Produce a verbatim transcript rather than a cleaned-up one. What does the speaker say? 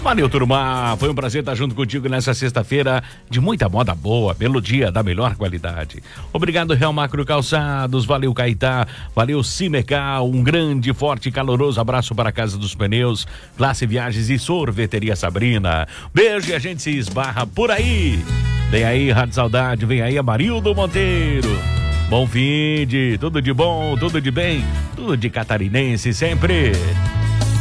Valeu, turma. Foi um prazer estar junto contigo nessa sexta-feira de muita moda boa, melodia da melhor qualidade. Obrigado, Real Macro Calçados. Valeu, Caetá. Valeu, Cimecal. Um grande, forte e caloroso abraço para a Casa dos Pneus, Classe Viagens e Sorveteria Sabrina. Beijo e a gente se esbarra por aí. Vem aí, Rádio Saudade. Vem aí, Amarildo Monteiro. Bom fim de tudo de bom, tudo de bem, tudo de catarinense sempre.